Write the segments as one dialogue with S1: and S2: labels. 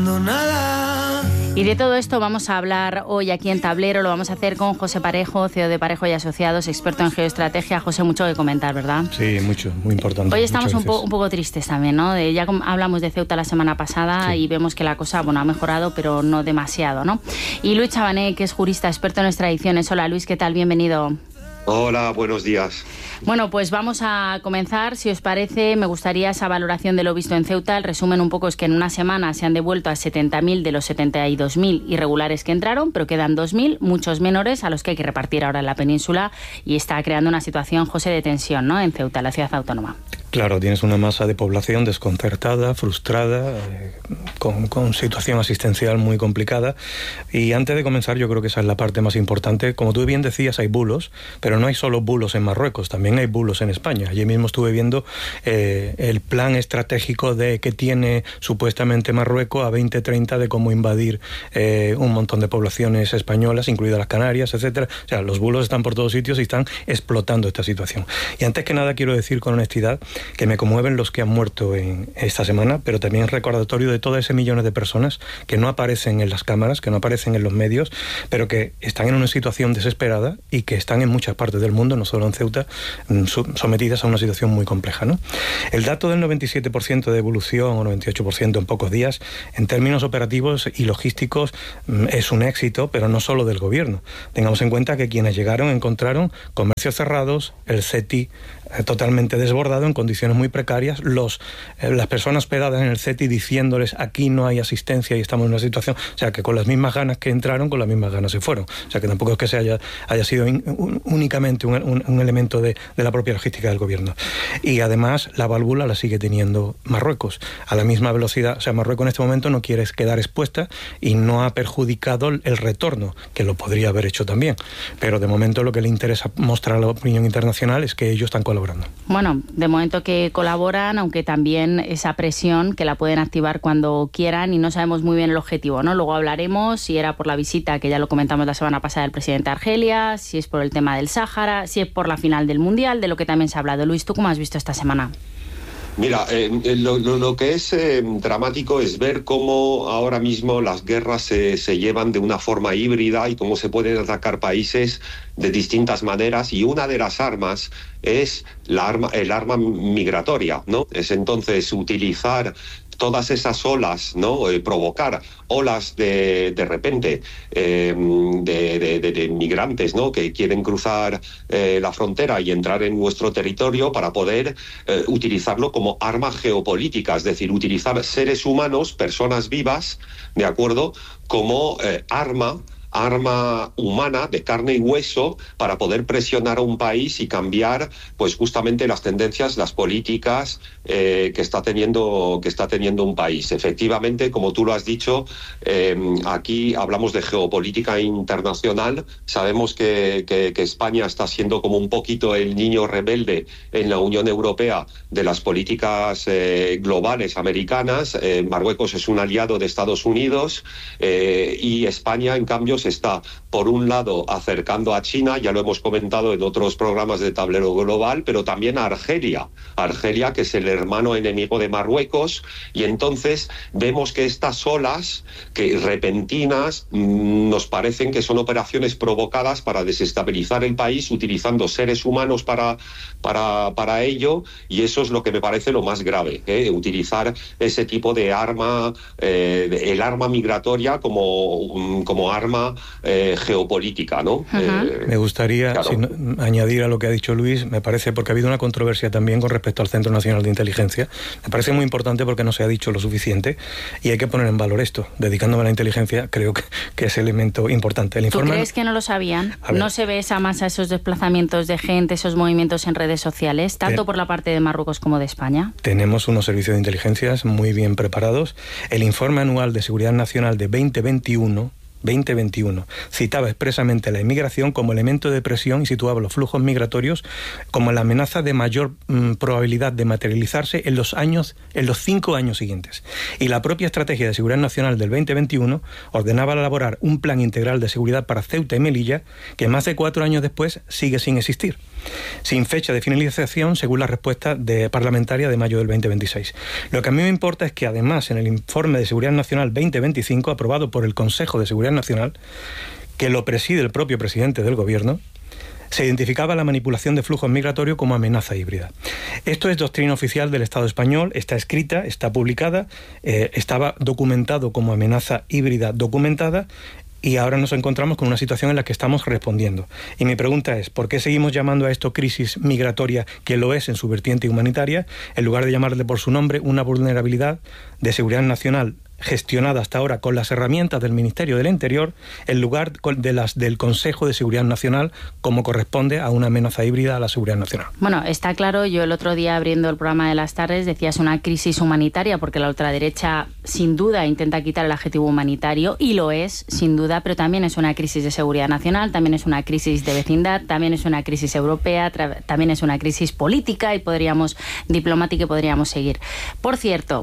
S1: buscando nada.
S2: Y de todo esto vamos a hablar hoy aquí en Tablero. Lo vamos a hacer con José Parejo, CEO de Parejo y Asociados, experto en geoestrategia. José, mucho que comentar, ¿verdad?
S3: Sí, mucho, muy importante.
S2: Hoy estamos un poco tristes también, ¿no? Ya hablamos de Ceuta la semana pasada, sí, y vemos que la cosa, ha mejorado, pero no demasiado, ¿no? Y Luis Chabané, que es jurista, experto en extradiciones. Hola, Luis, ¿qué tal? Bienvenido.
S4: Hola, buenos días.
S2: Bueno, pues vamos a comenzar. Si os parece, me gustaría esa valoración de lo visto en Ceuta. El resumen un poco es que en una semana se han devuelto a 70.000 de los 72.000 irregulares que entraron, pero quedan 2.000, muchos menores, a los que hay que repartir ahora en la península, y está creando una situación, José, de tensión, ¿no?, en Ceuta, la ciudad autónoma.
S3: Claro, tienes una masa de población desconcertada, frustrada, con situación asistencial muy complicada. Y antes de comenzar, yo creo que esa es la parte más importante. Como tú bien decías, hay bulos, pero no hay solo bulos en Marruecos, también hay bulos en España. Ayer mismo estuve viendo el plan estratégico que tiene supuestamente Marruecos a 2030 de cómo invadir un montón de poblaciones españolas, incluidas las Canarias, etcétera. O sea, los bulos están por todos sitios y están explotando esta situación. Y antes que nada quiero decir con honestidad que me conmueven los que han muerto en esta semana, pero también es recordatorio de todos esos millones de personas que no aparecen en las cámaras, que no aparecen en los medios, pero que están en una situación desesperada y que están en muchas partes del mundo, no solo en Ceuta, sometidas a una situación muy compleja, ¿no? El dato del 97% de devolución o 98% en pocos días, en términos operativos y logísticos, es un éxito, pero no solo del gobierno. Tengamos en cuenta que quienes llegaron encontraron comercios cerrados, el CETI totalmente desbordado, en condiciones muy precarias, las personas hospedadas en el CETI diciéndoles aquí no hay asistencia y estamos en una situación, o sea, que con las mismas ganas que entraron, con las mismas ganas se fueron. O sea, que tampoco es que haya sido únicamente un elemento de la propia logística del gobierno. Y además la válvula la sigue teniendo Marruecos a la misma velocidad. O sea, Marruecos en este momento no quiere quedar expuesta y no ha perjudicado el retorno, que lo podría haber hecho también. Pero de momento lo que le interesa mostrar a la opinión internacional es que ellos están colaborando.
S2: Bueno, de momento que colaboran, aunque también esa presión que la pueden activar cuando quieran y no sabemos muy bien el objetivo, ¿no? Luego hablaremos si era por la visita, que ya lo comentamos la semana pasada, del presidente de Argelia, si es por el tema del Sáhara, si es por la final del Mundial, de lo que también se ha hablado. Luis, ¿tú cómo has visto esta semana?
S4: Mira, lo que es dramático es ver cómo ahora mismo las guerras se llevan de una forma híbrida y cómo se pueden atacar países de distintas maneras, y una de las armas es el arma migratoria, ¿no? Es entonces utilizar todas esas olas, ¿no? Provocar olas de repente de migrantes, ¿no?, que quieren cruzar la frontera y entrar en nuestro territorio para poder utilizarlo como arma geopolítica, es decir, utilizar seres humanos, personas vivas, ¿de acuerdo?, como arma humana de carne y hueso para poder presionar a un país y cambiar, pues justamente las tendencias, las políticas que está teniendo un país. Efectivamente, como tú lo has dicho, aquí hablamos de geopolítica internacional. Sabemos que España está siendo como un poquito el niño rebelde en la Unión Europea de las políticas globales americanas. Marruecos es un aliado de Estados Unidos y España, en cambio, se está, por un lado, acercando a China, ya lo hemos comentado en otros programas de Tablero Global, pero también a Argelia, que es el hermano enemigo de Marruecos, y entonces vemos que estas olas, que repentinas, nos parecen que son operaciones provocadas para desestabilizar el país, utilizando seres humanos para ello, y eso es lo que me parece lo más grave, utilizar ese tipo de arma, el arma migratoria como arma geopolítica, ¿no?
S3: Me gustaría
S4: claro,
S3: añadir a lo que ha dicho Luis, me parece, porque ha habido una controversia también con respecto al Centro Nacional de Inteligencia. Me parece muy importante porque no se ha dicho lo suficiente y hay que poner en valor esto. Dedicándome a la inteligencia, creo que es elemento importante.
S2: ¿Tú crees que no lo sabían? ¿No se ve esa masa, esos desplazamientos de gente, esos movimientos en redes sociales, tanto por la parte de Marruecos como de España? Tenemos
S3: unos servicios de inteligencias muy bien preparados. El informe anual de Seguridad Nacional de 2021 citaba expresamente la inmigración como elemento de presión y situaba los flujos migratorios como la amenaza de mayor probabilidad de materializarse en los 5 años siguientes. Y la propia Estrategia de Seguridad Nacional del 2021 ordenaba elaborar un plan integral de seguridad para Ceuta y Melilla, que más de 4 años después sigue sin existir. sin fecha de finalización según la respuesta parlamentaria de mayo del 2026. Lo que a mí me importa es que además en el Informe de Seguridad Nacional 2025, aprobado por el Consejo de Seguridad Nacional, que lo preside el propio presidente del Gobierno, se identificaba la manipulación de flujos migratorios como amenaza híbrida. Esto es doctrina oficial del Estado español, está escrita, está publicada, estaba documentado como amenaza híbrida documentada, y ahora nos encontramos con una situación en la que estamos respondiendo. Y mi pregunta es, ¿por qué seguimos llamando a esto crisis migratoria, que lo es en su vertiente humanitaria, en lugar de llamarle por su nombre una vulnerabilidad de seguridad nacional gestionada hasta ahora con las herramientas del Ministerio del Interior, en lugar de las del Consejo de Seguridad Nacional, como corresponde a una amenaza híbrida a la seguridad nacional?
S2: Bueno, está claro, yo el otro día abriendo el programa de las tardes decías una crisis humanitaria, porque la ultraderecha sin duda intenta quitar el adjetivo humanitario, y lo es, sin duda, pero también es una crisis de seguridad nacional, también es una crisis de vecindad, también es una crisis europea, también es una crisis política y diplomática, y podríamos seguir. Por cierto,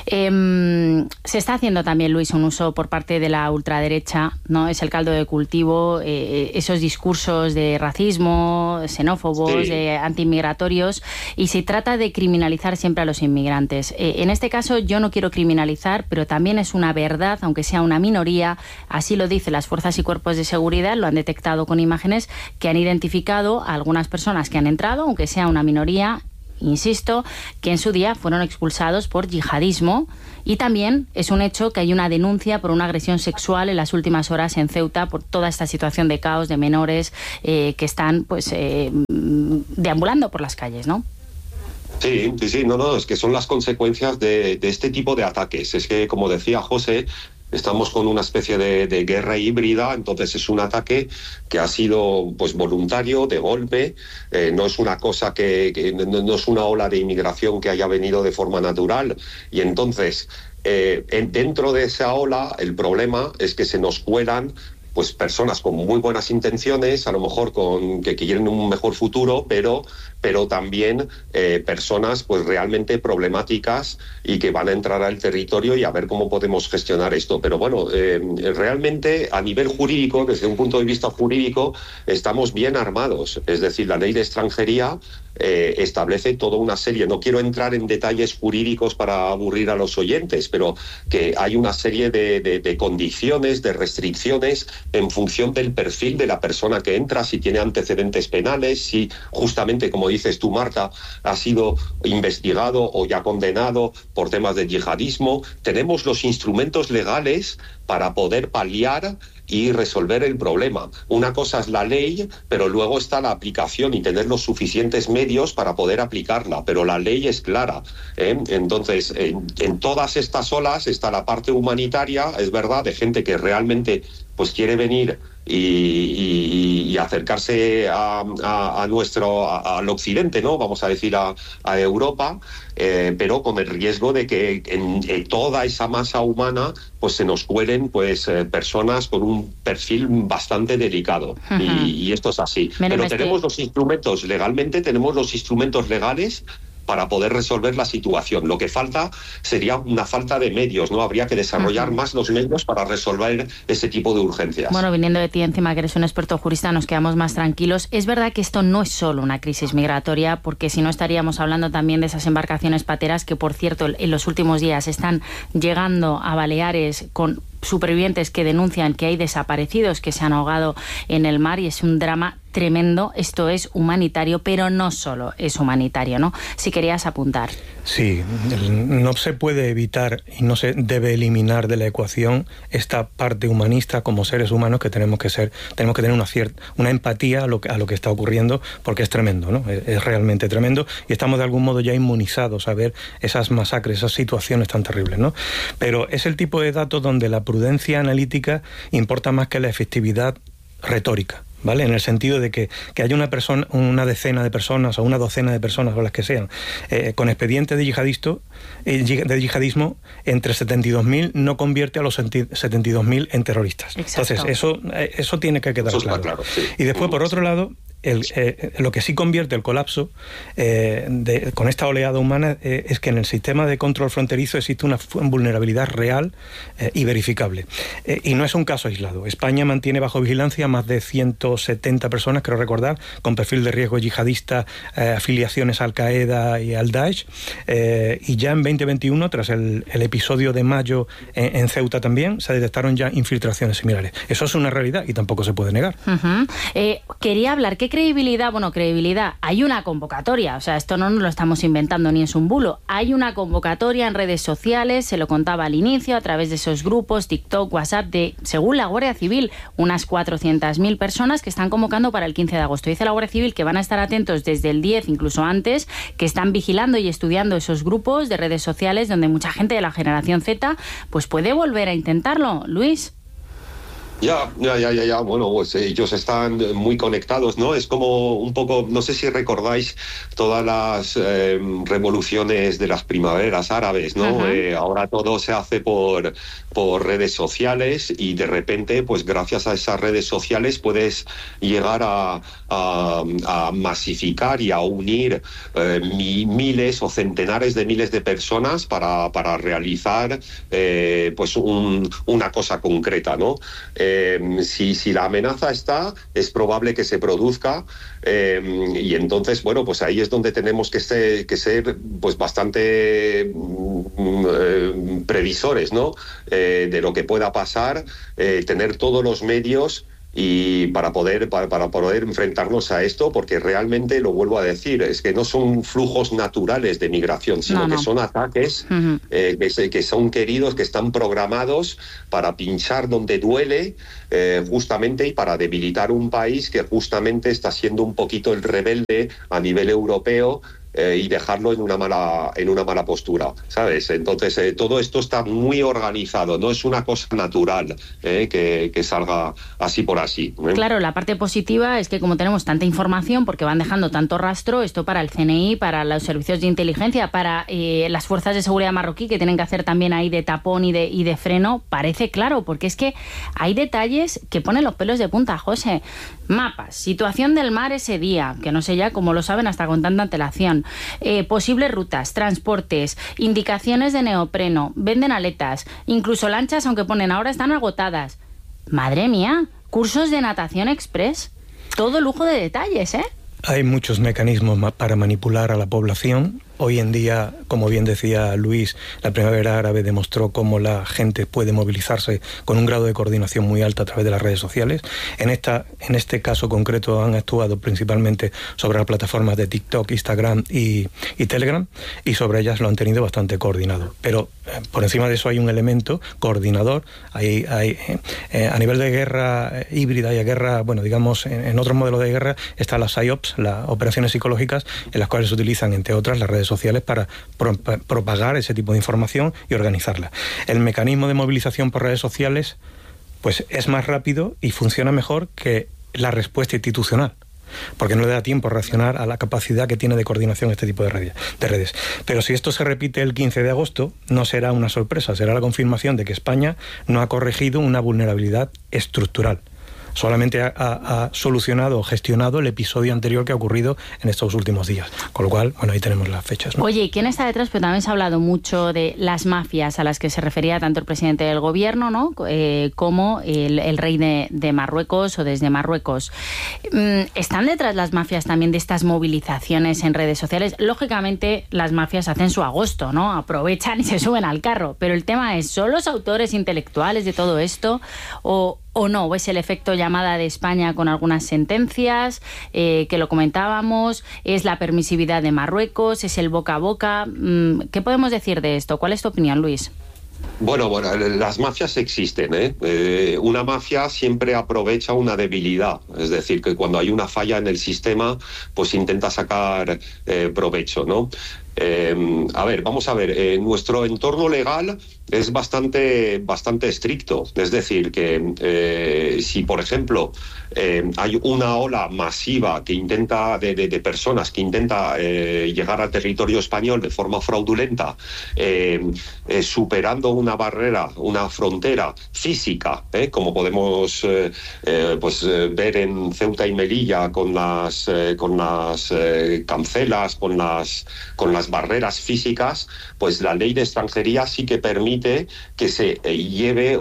S2: se está haciendo también, Luis, un uso por parte de la ultraderecha, ¿no? Es el caldo de cultivo, esos discursos de racismo, xenófobos,
S4: sí,
S2: antimigratorios, y se trata de criminalizar siempre a los inmigrantes. En este caso yo no quiero criminalizar, pero también es una verdad, aunque sea una minoría, así lo dicen las fuerzas y cuerpos de seguridad, lo han detectado con imágenes que han identificado a algunas personas que han entrado, aunque sea una minoría, insisto, que en su día fueron expulsados por yihadismo, y también es un hecho que hay una denuncia por una agresión sexual en las últimas horas en Ceuta por toda esta situación de caos de menores que están deambulando por las calles, ¿no?
S4: Sí, no, es que son las consecuencias de este tipo de ataques. Es que, como decía José, estamos con una especie de guerra híbrida, entonces es un ataque que ha sido pues voluntario, de golpe, no es una cosa que no es una ola de inmigración que haya venido de forma natural, y entonces dentro de esa ola el problema es que se nos cuelan pues personas con muy buenas intenciones, a lo mejor que quieren un mejor futuro, pero también personas pues realmente problemáticas y que van a entrar al territorio y a ver cómo podemos gestionar esto. Pero bueno, realmente a nivel jurídico, desde un punto de vista jurídico, estamos bien armados. Es decir, la ley de extranjería establece toda una serie, no quiero entrar en detalles jurídicos para aburrir a los oyentes, pero que hay una serie de condiciones, de restricciones en función del perfil de la persona que entra, si tiene antecedentes penales, si justamente, como dices tú, Marta, ha sido investigado o ya condenado por temas de yihadismo. Tenemos los instrumentos legales para poder paliar y resolver el problema. Una cosa es la ley, pero luego está la aplicación y tener los suficientes medios para poder aplicarla, pero la ley es clara, ¿eh? Entonces, en todas estas olas está la parte humanitaria, es verdad, de gente que realmente pues quiere venir y acercarse al occidente, ¿no? Vamos a decir a Europa, pero con el riesgo de que en toda esa masa humana pues se nos cuelen pues personas con un perfil bastante delicado. Y esto es así. Pero tenemos los instrumentos, legalmente tenemos los instrumentos legales para poder resolver la situación. Lo que falta sería una falta de medios, ¿no? Habría que desarrollar más los medios para resolver ese tipo de urgencias.
S2: Bueno, viniendo de ti encima, que eres un experto jurista, nos quedamos más tranquilos. Es verdad que esto no es solo una crisis migratoria, porque si no estaríamos hablando también de esas embarcaciones pateras que, por cierto, en los últimos días están llegando a Baleares con supervivientes que denuncian que hay desaparecidos que se han ahogado en el mar, y es un drama tremendo. Esto es humanitario, pero no solo es humanitario, ¿no? Si querías apuntar.
S3: Sí, no se puede evitar y no se debe eliminar de la ecuación esta parte humanista como seres humanos que tenemos que tener una empatía a lo que está ocurriendo, porque es tremendo, ¿no? Es realmente tremendo, y estamos de algún modo ya inmunizados a ver esas masacres, esas situaciones tan terribles, ¿no? Pero es el tipo de datos donde la prudencia analítica importa más que la efectividad retórica, ¿vale? En el sentido de que haya una decena de personas o una docena de personas o las que sean con expedientes de yihadismo, entre 72.000 no convierte a los 72.000 en terroristas. Exacto. Entonces eso tiene que quedar claro.
S4: Sí.
S3: Y después, por otro lado, lo que sí convierte el colapso con esta oleada humana es que en el sistema de control fronterizo existe una vulnerabilidad real y verificable. Y no es un caso aislado. España mantiene bajo vigilancia más de 170 personas, creo recordar, con perfil de riesgo yihadista, afiliaciones a Al-Qaeda y al Daesh. Y ya en 2021, tras el episodio de mayo en Ceuta también, se detectaron ya infiltraciones similares. Eso es una realidad y tampoco se puede negar.
S2: Quería hablar, ¿qué credibilidad? Bueno, credibilidad. Hay una convocatoria, o sea, esto no nos lo estamos inventando ni es un bulo. Hay una convocatoria en redes sociales, se lo contaba al inicio, a través de esos grupos, TikTok, WhatsApp, según la Guardia Civil, unas 400.000 personas que están convocando para el 15 de agosto. Dice la Guardia Civil que van a estar atentos desde el 10, incluso antes, que están vigilando y estudiando esos grupos de redes sociales donde mucha gente de la generación Z pues puede volver a intentarlo. Luis.
S4: Ya. Bueno, pues ellos están muy conectados, ¿no? Es como un poco, no sé si recordáis todas las revoluciones de las primaveras árabes, ¿no? Ahora todo se hace por redes sociales y de repente, pues gracias a esas redes sociales puedes llegar a masificar y a unir miles o centenares de miles de personas para realizar pues una cosa concreta, ¿no? Si la amenaza está, es probable que se produzca y entonces, bueno, pues ahí es donde tenemos que ser pues bastante previsores, ¿no? De lo que pueda pasar, tener todos los medios y para poder enfrentarnos a esto, porque realmente, lo vuelvo a decir, es que no son flujos naturales de migración, sino que son ataques que son queridos, que están programados para pinchar donde duele, justamente, y para debilitar un país que justamente está siendo un poquito el rebelde a nivel europeo, y dejarlo en una mala postura, ¿sabes? Entonces todo esto está muy organizado, no es una cosa natural que salga así por así.
S2: Claro, la parte positiva es que como tenemos tanta información, porque van dejando tanto rastro, esto para el CNI, para los servicios de inteligencia, para las fuerzas de seguridad marroquí, que tienen que hacer también ahí de tapón y de freno, parece claro, porque es que hay detalles que ponen los pelos de punta, José. Mapas, situación del mar ese día, que no sé ya cómo lo saben hasta con tanta antelación. Posibles rutas, transportes, indicaciones de neopreno, venden aletas, incluso lanchas, aunque ponen ahora, están agotadas. Madre mía, cursos de natación express, todo lujo de detalles, ¿eh?
S3: Hay muchos mecanismos para manipular a la población. Hoy en día, como bien decía Luis, la primavera árabe demostró cómo la gente puede movilizarse con un grado de coordinación muy alto a través de las redes sociales. En este caso concreto han actuado principalmente sobre las plataformas de TikTok, Instagram y Telegram, y sobre ellas lo han tenido bastante coordinado. Pero por encima de eso hay un elemento coordinador. A nivel de guerra híbrida y a guerra, bueno, digamos, en otros modelos de guerra están las PSYOPs, las operaciones psicológicas, en las cuales se utilizan, entre otras, las redes sociales para propagar ese tipo de información y organizarla. El mecanismo de movilización por redes sociales pues es más rápido y funciona mejor que la respuesta institucional, porque no le da tiempo a reaccionar a la capacidad que tiene de coordinación este tipo de redes. Pero si esto se repite el 15 de agosto, no será una sorpresa, será la confirmación de que España no ha corregido una vulnerabilidad estructural. Solamente ha solucionado o gestionado el episodio anterior que ha ocurrido en estos últimos días. Con lo cual, bueno, ahí tenemos las fechas, ¿no?
S2: Oye, ¿y quién está detrás? Pero también se ha hablado mucho de las mafias a las que se refería tanto el presidente del gobierno, ¿no? Como el rey de Marruecos o desde Marruecos. ¿Están detrás las mafias también de estas movilizaciones en redes sociales? Lógicamente, las mafias hacen su agosto, ¿no? Aprovechan y se suben al carro. Pero el tema es, ¿son los autores intelectuales de todo esto o no? ¿O es el efecto llamada de España con algunas sentencias que lo comentábamos? ¿Es la permisividad de Marruecos? ¿Es el boca a boca? ¿Qué podemos decir de esto? ¿Cuál es tu opinión, Luis?
S4: Bueno, las mafias existen, ¿eh? Una mafia siempre aprovecha una debilidad, es decir, que cuando hay una falla en el sistema, pues intenta sacar provecho, ¿no? Vamos a ver, nuestro entorno legal es bastante estricto. Es decir, que si, por ejemplo, hay una ola masiva que intenta de personas que intenta llegar al territorio español de forma fraudulenta, superando una barrera, una frontera física, como podemos ver en Ceuta y Melilla con las cancelas, con las barreras físicas, pues la ley de extranjería sí que permite que se lleve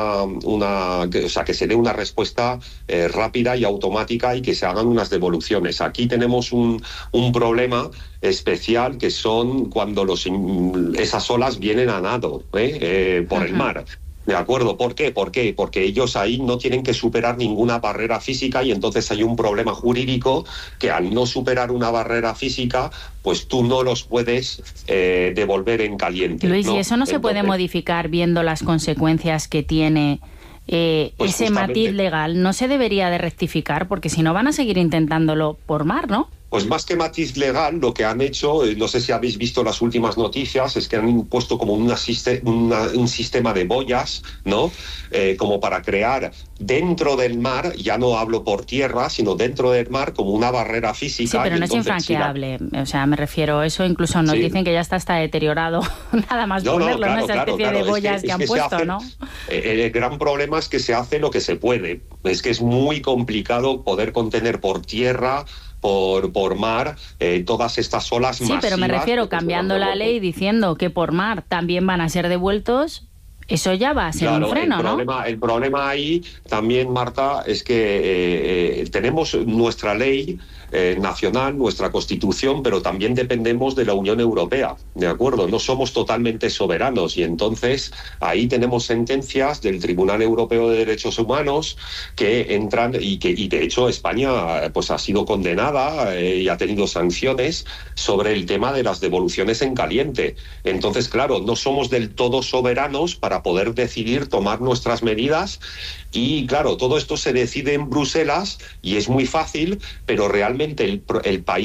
S4: que se dé una respuesta rápida y automática y que se hagan unas devoluciones. Aquí tenemos un problema especial, que son cuando esas olas vienen a nado por el mar. ¿De acuerdo? ¿Por qué? Porque ellos ahí no tienen que superar ninguna barrera física, y entonces hay un problema jurídico que al no superar una barrera física, pues tú no los puedes devolver en caliente.
S2: Luis,
S4: ¿no?
S2: ¿y eso no se puede modificar viendo las consecuencias que tiene
S4: pues
S2: ese matiz legal? ¿No se debería de rectificar? Porque si no van a seguir intentándolo por mar, ¿no?
S4: Pues más que matiz legal, lo que han hecho, no sé si habéis visto las últimas noticias, es que han impuesto como un sistema de boyas, ¿no? Como para crear dentro del mar, ya no hablo por tierra, sino dentro del mar, como una barrera física.
S2: Sí, pero no es infranqueable. O sea, me refiero, eso incluso nos dicen que ya está deteriorado, nada más ponerlo, claro, ¿no? Esa especie de boyas que han puesto, ¿no?
S4: El gran problema es que se hace lo que se puede. Es que es muy complicado poder contener por tierra, por mar, todas estas olas masivas.
S2: Sí, pero me refiero, cambiando la ley, diciendo que por mar también van a ser devueltos, eso ya va a ser un freno, ¿no?
S4: El problema ahí también, Marta, es que tenemos nuestra ley nacional, nuestra Constitución, pero también dependemos de la Unión Europea, ¿de acuerdo? No somos totalmente soberanos, y entonces ahí tenemos sentencias del Tribunal Europeo de Derechos Humanos que entran y de hecho España pues ha sido condenada y ha tenido sanciones sobre el tema de las devoluciones en caliente. Entonces, claro, no somos del todo soberanos para poder decidir tomar nuestras medidas, y claro, todo esto se decide en Bruselas y es muy fácil, pero realmente el país